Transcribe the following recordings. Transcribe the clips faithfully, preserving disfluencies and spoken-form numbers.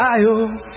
आयो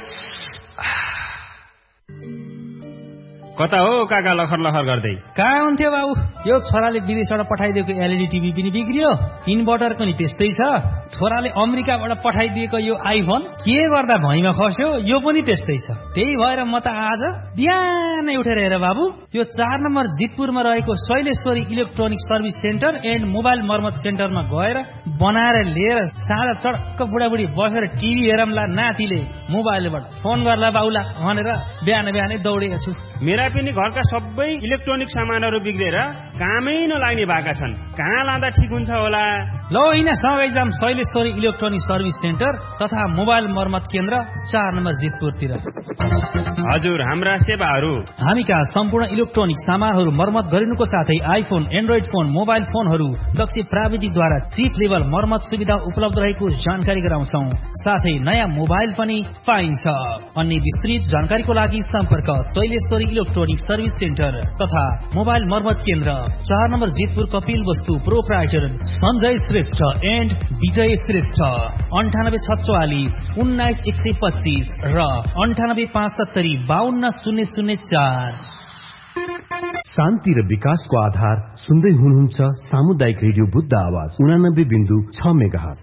कता हो काका लखर लखर गर्दै? कहाँ हुन्थ्यो बाबु? यो छोराले विदेशबाट पठाइदिएको एलइडी टिभी पनि बिग्रियो, इन्भर्टर पनि त्यस्तै छ। छोराले अमेरिकाबाट पठाइदिएको यो आइफोन के गर्दा भैँमा खस्यो, यो पनि त्यस्तै छ। त्यही भएर म त आज बिहानै उठेर हेर बाबु, यो चार नम्बर जितपुरमा रहेको Shaileshwari electronic service centre and mobile मर्मत सेन्टरमा गएर बनाएर लिएर साँझ चडक्क बुढाबुढी बसेर टिभी हेरमला, नातिले मोबाइलबाट फोन गर्ला बाउला भनेर बिहान बिहानै दौडेको छु। मेरा पनि घरका सबै इलेक्ट्रोनिक सामानहरू बिग्रेर कामै नलाग्ने भएका छन्। कहाँ लाँदा ठिक हुन्छ होला? ल होइन, सँगै जाम शैलेश्वरी इलेक्ट्रोनिक सर्भिस सेन्टर तथा मोबाइल मर्मत केन्द्र चार नम्बर जितपुरतिर। हजुर, हाम्रा सेवाहरू हामीका सम्पूर्ण इलेक्ट्रोनिक सामानहरू मर्मत गरिनुको साथै आइफोन, एन्ड्रोइड फोन, मोबाइल फोनहरू दक्ष प्राविधिकद्वारा चिप लेभल मर्मत सुविधा उपलब्ध रहेको जानकारी गराउँछौं। साथै नयाँ मोबाइल पनि पाइन्छ। अन्य विस्तृत जानकारीको लागि सम्पर्क शैलेश्वरी इलेक्ट्रोनिक सर्भिस सेन्टर तथा मोबाइल मर्मत केन्द्र चार नम्बर जितपुर कपिल वस्तु प्रोप्राइटर सञ्जय श्रेष्ठ एन्ड विजय श्रेष्ठ अन्ठानब्बे छत्वालिस उन्नाइस एक सय पच्चिस र अन्ठानब्बे पाँच सत्तरी बाहन्न शून्य शून्य चार। शान्ति र विकासको आधार सुन्दै हुनुहुन्छ सामुदायिक रेडियो बुद्ध आवाज उनानब्बे बिन्दु छ मेगाहर्ज।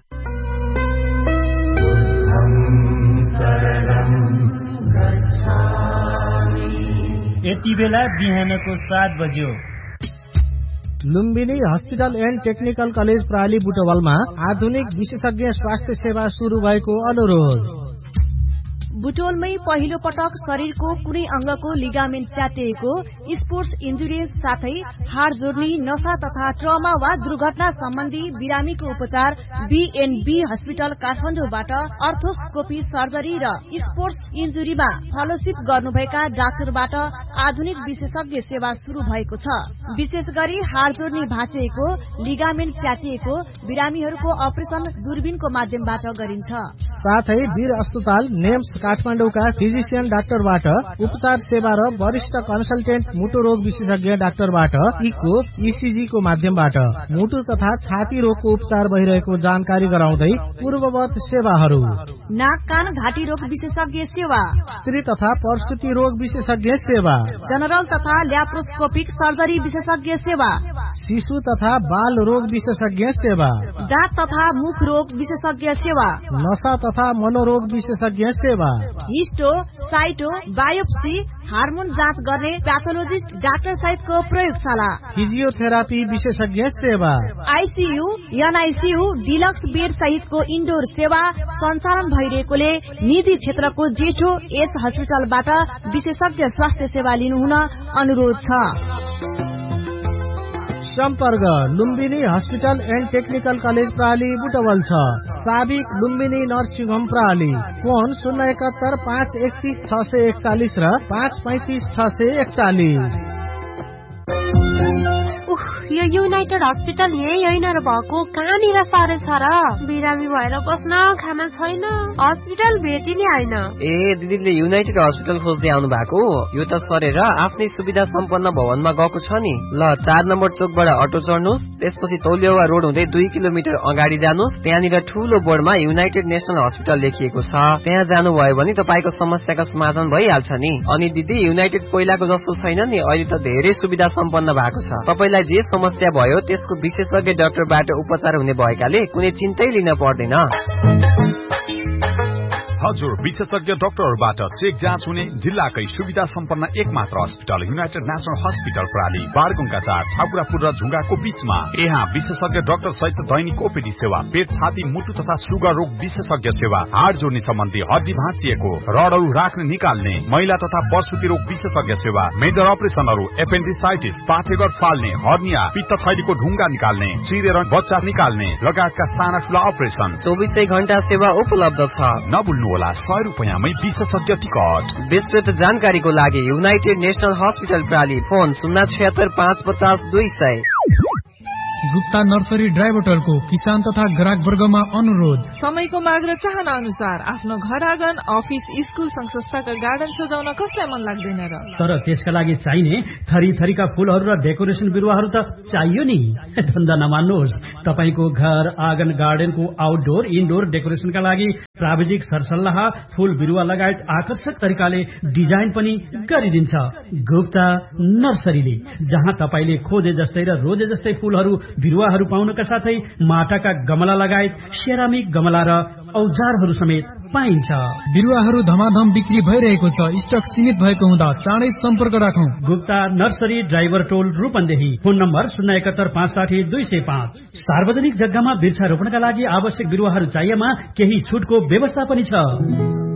यति बेला बिहानको सात बज्यो। Lumbini hospital and technical college प्राली बुटवलमा आधुनिक विशेषज्ञ स्वास्थ्य सेवा शुरू भएको अनुरोध। बुटोलमै पहिलो पटक शरीरको कुनै अंगको लिगामेन्ट च्यातिएको, स्पोर्ट्स इन्जुरी साथै हाड जोड्ने, नशा तथा ट्रमा वा दुर्घटना सम्बन्धी बिरामीको उपचार बीएनबी हस्पिटल काठमाडौँबाट अर्थोस्कोपी सर्जरी र स्पोर्ट्स इन्जुरीमा फेलोशिप गर्नुभएका डाक्टरबाट आधुनिक विशेषज्ञ सेवा शुरू भएको छ। विशेष गरी हाड जोड्ने भाँचिएको, लिगामेन्ट च्यातिएको बिरामीहरूको अपरेसन दूरबीनको माध्यमबाट गरिन्छ। साथै वीर अस्पताल नेम्स काठमाडौँका फिजिशियन डाक्टरबाट उपचार सेवा र वरिष्ठ कन्सल्टेन्ट मुटु रोग विशेषज्ञ डाक्टरबाट इको इसिजी को माध्यमबाट मुटु तथा छाती रोगको उपचार भइरहेको जानकारी गराउँदै पूर्ववत सेवाहरू: नाक कान घाँटी रोग विशेषज्ञ सेवा, स्त्री तथा प्रसुति रोग विशेषज्ञ सेवा, जनरल तथा ल्याप्रोस्कोपिक सर्जरी विशेषज्ञ सेवा, शिशु तथा बाल रोग विशेषज्ञ सेवा, दाँत तथा मुख रोग विशेषज्ञ सेवा, नशा तथा मनोरोग विशेषज्ञ सेवा, हिस्टो साइटो बायोप्सी हार्मोन जाँच गर्ने प्याथोलोजिस्ट डाक्टर सहितको प्रयोगशाला, फिजियोथेरापी विशेषज्ञ सेवा, आइसियू एनआइसियू डिलक्स बेड सहितको इन्डोर सेवा सञ्चालन भइरहेकोले निजी क्षेत्रको जेठो एस हस्पिटलबाट विशेषज्ञ स्वास्थ्य सेवा लिनुहुन अनुरोध छ। सम्पर्क Lumbini hospital and technical college प्राली Butwal छ। साबिक लुम्बिनी नर्सिङ होम प्राली। फोन शून्य एकात्तर पाँच एकतीस छ सय एकचालिस र पाँच पैंतिस छ सय एकचालिस। यो युनाइटेड हस्पिटल यही होइन र भएको, कहाँनिर सारे छ र? बिरामी भएर बस्न खाना छैन, हस्पिटल भेटिने होइन। ए दिदीले युनाइटेड हस्पिटल खोज्दै आउनु भएको? यो त सरेर आफ्नै सुविधा सम्पन्न भवनमा गएको छ नि। ल चार नम्बर चोकबाट अटो चढ्नुहोस्, त्यसपछि तौलिया रोड हुँदै दुई किलोमिटर अगाडि जानुहोस्। त्यहाँनिर ठूलो बोर्डमा युनाइटेड नेसनल हस्पिटल लेखिएको छ। त्यहाँ जानुभयो भने तपाईँको समस्याको समाधान भइहाल्छ नि। अनि दिदी युनाइटेड पहिलाको जस्तो छैन नि, अहिले त धेरै सुविधा सम्पन्न भएको छ। तपाईँलाई जे समस्या भयो त्यसको विशेषज्ञ डाक्टरबाट उपचार हुने भएकाले कुनै चिन्तै लिन पर्दैन। हजुर, विशेषज्ञ डाक्टरबाट चेक जाँच हुने जिल्लाकै सुविधा सम्पन्न एकमात्र अस्पताल युनाइटेड नेसनल हस्पिटल प्राली, बारगुङ्गा चार, ठाकुरापुर र झुङ्गाको बीचमा। यहाँ विशेषज्ञ डाक्टर सहित दैनिक ओपीडी सेवा, पेट छाती मुटु तथा सुगर रोग विशेषज्ञ सेवा, हाड जोड्ने सम्बन्धी हड्डी भाँचिएको, रडहरू राख्ने निकाल्ने, महिला तथा प्रसुति रोग विशेषज्ञ सेवा, मेजर अपरेसनहरू, एपेन्डिसाइटिस, पाठेघर फाल्ने, हर्निया, पित्त थैलीको ढुङ्गा निकाल्ने, चिरेर बच्चा निकाल्ने लगायतका साना ठूला अपरेसन चौबिसै घण्टा सेवा उपलब्ध छ। नभुल्नु होला सय रुपियाँमै विशेषज्ञ टिकट। विस्तृत जानकारीको लागि युनाइटेड नेसनल हस्पिटल प्राली, फोन शून्य छत्तर पाँच पचास दुई सय। गुप्ता नर्सरी ड्राइभरको किसान तथा ग्राहक वर्गमा अनुरोध। समयको माग र चाहना अनुसार आफ्नो घर आँगन, अफिस, स्कुल, संघ संस्थाका गार्डन सजाउन कसलाई मन लाग्दैन र? तर त्यसका लागि चाहिने थरी थरीका फूलहरू र डेकोरेसन बिरुवाहरू त चाहियो नि। धन्दा नमान्नुहोस्, तपाईको घर आँगन गार्डनको आउटडोर इनडोर डेकोरेसनका लागि प्राविधिक सरसल्लाह, फूल बिरुवा लगायत आकर्षक तरिकाले डिजाइन पनि गरिदिन्छ गुप्ता नर्सरीले, जहाँ तपाईले खोजे जस्तै र रोजे जस्तै फूलहरू बिरुवाहरू पाउनका साथै माटाका गमला लगायत सेरामिक गमला र औजारहरू समेत पाइन्छ। बिरुवाहरू धमाधम बिक्री भइरहेको छ। स्टक सीमित भएको हुँदा चाँडै सम्पर्क राखौं। गुप्ता नर्सरी ड्राइभर टोल रूपन्देही। फोन नम्बर शून्य एकहत्तर पाँच साठी दुई सय पाँच। सार्वजनिक जग्गामा वृक्षारोपणका लागि आवश्यक बिरुवाहरू चाहिएमा केही छुटको व्यवस्था पनि छ।